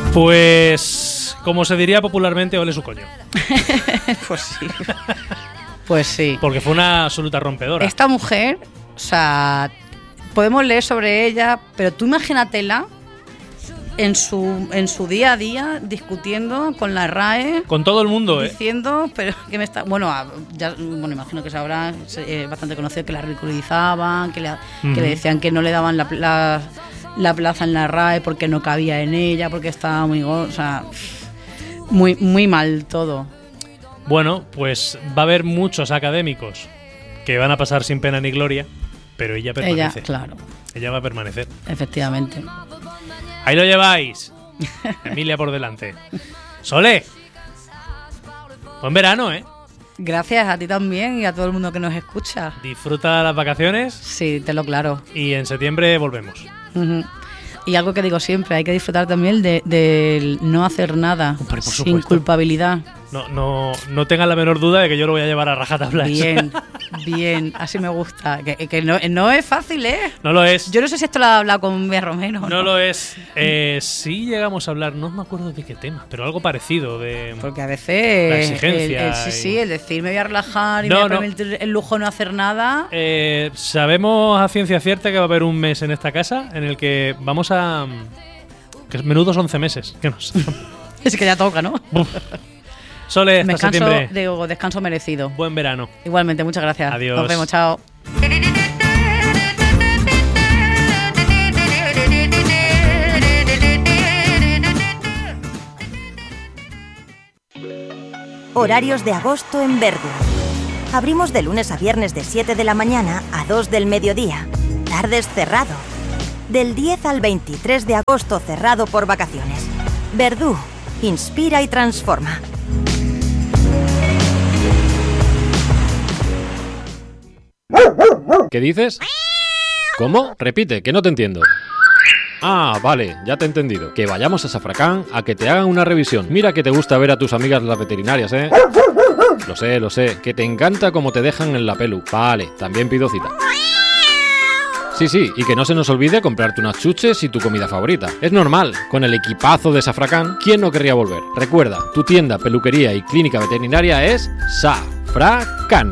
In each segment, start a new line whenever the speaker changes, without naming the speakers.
Pues, como se diría popularmente, ole su coño.
Pues sí. Pues sí.
Porque fue una absoluta rompedora.
Esta mujer, o sea, podemos leer sobre ella, pero tú imagínatela en su día a día discutiendo con la RAE.
Con todo el mundo,
diciendo, pero que me está. Bueno, imagino que sabrá, bastante conocido, que la ridiculizaban, que le decían que no le daban la plaza en la RAE porque no cabía en ella, porque estaba muy. O sea, muy, muy mal todo.
Bueno, pues va a haber muchos académicos que van a pasar sin pena ni gloria, pero ella permanece.
Ella, claro.
Ella va a permanecer.
Efectivamente.
Ahí lo lleváis. Emilia por delante. Sole. Buen verano, ¿eh?
Gracias a ti también y a todo el mundo que nos escucha.
Disfruta las vacaciones.
Sí, te lo claro.
Y en septiembre volvemos.
Uh-huh. Y algo que digo siempre, hay que disfrutar también de no hacer nada.
Hombre, por
sin
supuesto.
Culpabilidad.
No tengan la menor duda de que yo lo voy a llevar a rajatabla.
Bien, así me gusta. Que no es fácil, ¿eh?
No lo es.
Yo no sé si esto lo he hablado con Bea Romero.
No lo es. Sí llegamos a hablar, no me acuerdo de qué tema, pero algo parecido de.
Porque a veces.
La exigencia.
Sí, el decir me voy a relajar y me voy a permitir el lujo de no hacer nada.
Sabemos a ciencia cierta que va a haber un mes en esta casa en el que vamos a. Que menudos 11 meses. Que no sé.
Es que ya toca, ¿no?
Sole, hasta septiembre.
Descanso merecido.
Buen verano.
Igualmente, muchas gracias.
Adiós.
Nos vemos, chao.
Horarios de agosto en Verdú. Abrimos de lunes a viernes de 7 de la mañana a 2 del mediodía. Tardes cerrado. Del 10 al 23 de agosto cerrado por vacaciones. Verdú. Inspira y transforma.
¿Qué dices? ¿Cómo? Repite, que no te entiendo. Ah, vale, ya te he entendido. Que vayamos a Safracán a que te hagan una revisión. Mira que te gusta ver a tus amigas las veterinarias, ¿eh? Lo sé, que te encanta cómo te dejan en la pelu. Vale, también pido cita. Sí, y que no se nos olvide comprarte unas chuches y tu comida favorita. Es normal, con el equipazo de Safracán, ¿quién no querría volver? Recuerda, tu tienda, peluquería y clínica veterinaria es Safracán.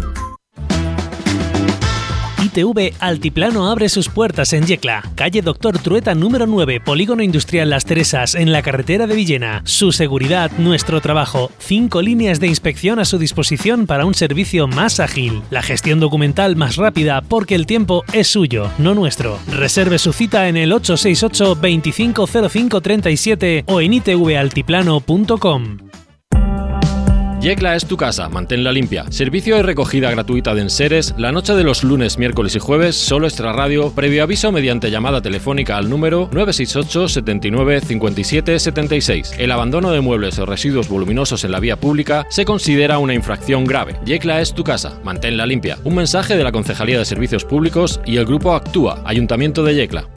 ITV Altiplano abre sus puertas en Yecla, calle Doctor Trueta número 9, Polígono Industrial Las Teresas, en la carretera de Villena. Su seguridad, nuestro trabajo. 5 líneas de inspección a su disposición para un servicio más ágil. La gestión documental más rápida, porque el tiempo es suyo, no nuestro. Reserve su cita en el 868 250537 o en itvaltiplano.com.
Yecla es tu casa, manténla limpia. Servicio de recogida gratuita de enseres la noche de los lunes, miércoles y jueves, solo extrarradio, previo aviso mediante llamada telefónica al número 968 79 57 76. El abandono de muebles o residuos voluminosos en la vía pública se considera una infracción grave. Yecla es tu casa, manténla limpia. Un mensaje de la Concejalía de Servicios Públicos y el Grupo Actúa, Ayuntamiento de Yecla.